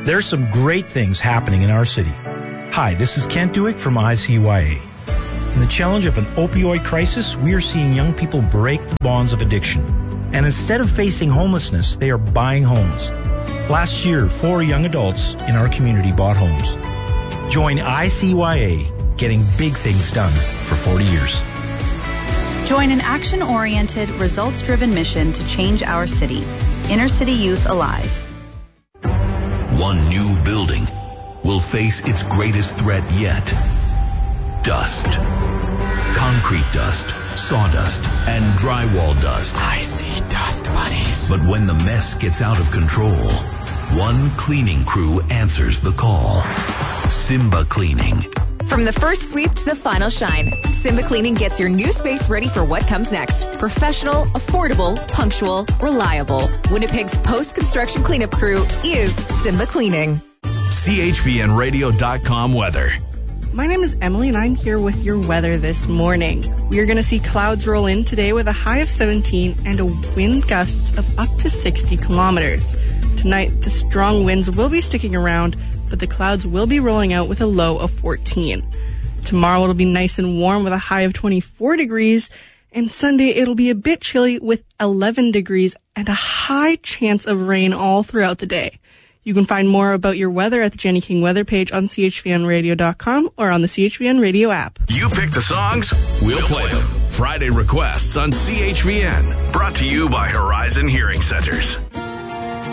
There's some great things happening in our city. Hi, this is Kent Duick from ICYA. In the challenge of an opioid crisis, we are seeing young people break the bonds of addiction. And instead of facing homelessness, they are buying homes. Last year, 4 young adults in our community bought homes. Join ICYA, getting big things done for 40 years. Join an action-oriented, results-driven mission to change our city. Inner City Youth Alive. One new building will face its greatest threat yet. Dust. Concrete dust, sawdust, and drywall dust. I see dust bunnies. But when the mess gets out of control, one cleaning crew answers the call. Simba Cleaning. From the first sweep to the final shine, Simba Cleaning gets your new space ready for what comes next. Professional, affordable, punctual, reliable. Winnipeg's post-construction cleanup crew is Simba Cleaning. CHVNradio.com weather. My name is Emily and I'm here with your weather this morning. We are going to see clouds roll in today with a high of 17 and a wind gusts of up to 60 kilometers. Tonight, the strong winds will be sticking around, but the clouds will be rolling out with a low of 14. Tomorrow it'll be nice and warm with a high of 24 degrees, and Sunday it'll be a bit chilly with 11 degrees and a high chance of rain all throughout the day. You can find more about your weather at the Jenny King weather page on chvnradio.com or on the CHVN radio app. You pick the songs, we'll play them. Friday requests on CHVN. Brought to you by Horizon Hearing Centers.